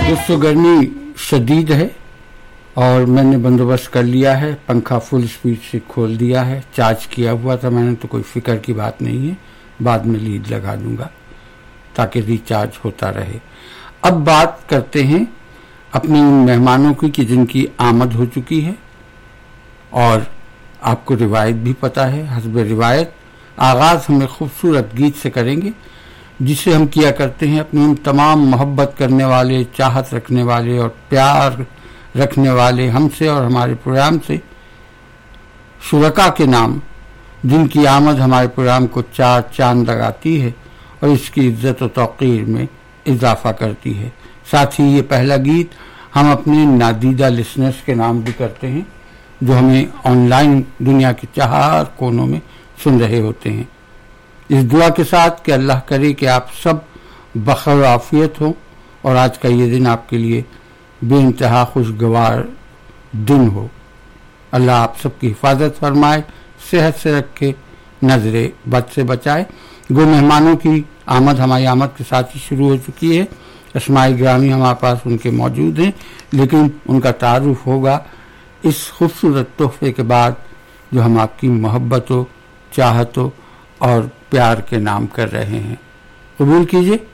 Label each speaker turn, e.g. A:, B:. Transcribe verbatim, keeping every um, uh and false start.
A: दोस्तों गर्मी शदीद है और मैंने बंदोबस्त कर लिया है, पंखा फुल स्पीड से खोल दिया है, चार्ज किया हुआ था मैंने, तो कोई फिक्र की बात नहीं है, बाद में लीड लगा दूंगा ताकि रिचार्ज होता रहे। अब बात करते हैं अपने उन मेहमानों की कि जिनकी आमद हो चुकी है और आपको रिवायत भी पता है। हस्ब रिवायत आगाज हमें खूबसूरत गीत से करेंगे जिसे हम किया करते हैं अपनी उन तमाम मोहब्बत करने वाले, चाहत रखने वाले और प्यार रखने वाले हमसे और हमारे प्रोग्राम से शुरका के नाम, जिनकी आमद हमारे प्रोग्राम को चार चांद लगाती है और इसकी इज्जत और तौकीर में इजाफा करती है। साथ ही ये पहला गीत हम अपने नादीदा लिसनर्स के नाम भी करते हैं जो हमें ऑनलाइन दुनिया के चार कोनों में सुन रहे होते हैं, इस दुआ के साथ कि अल्लाह करे कि आप सब बखैर आफियत हो और आज का ये दिन आपके लिए बेइंतहा खुशगवार दिन हो। अल्लाह आप सबकी हिफाजत फरमाए, सेहत से रखे, नजरे बद से बचाए। गो मेहमानों की आमद हमारी आमद के साथ ही शुरू हो चुकी है। अस्माए ग्रामी हमारे पास उनके मौजूद हैं, लेकिन उनका तारुफ होगा इस खूबसूरत तोहफे के बाद जो हम आपकी मोहब्बतों, चाहतों और प्यार के नाम कर रहे हैं। कबूल कीजिए।